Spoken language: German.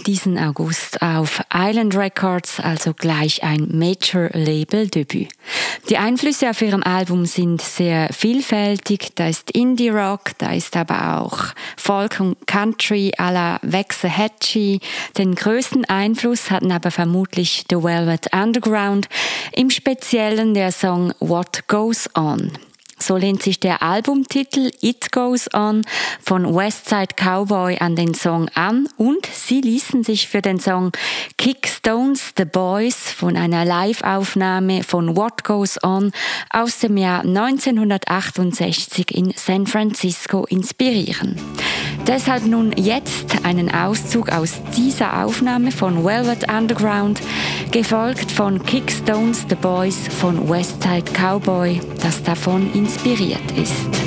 diesen August auf Island Records, also gleich ein Major-Label-Debüt. Die Einflüsse auf ihrem Album sind sehr vielfältig. Da ist Indie-Rock, da ist aber auch Folk und Country à la Waxahachie. Den größten Einfluss hatten aber vermutlich The Velvet Underground, im Speziellen der Song What Goes On. So lehnt sich der Albumtitel It Goes On von Westside Cowboy an den Song an und sie ließen sich für den Song Kick Stones the Boys von einer Live-Aufnahme von What Goes On aus dem Jahr 1968 in San Francisco inspirieren. Deshalb nun jetzt einen Auszug aus dieser Aufnahme von Velvet Underground, gefolgt von Kick Stones the Boys von Westside Cowboy, das davon inspiriert ist.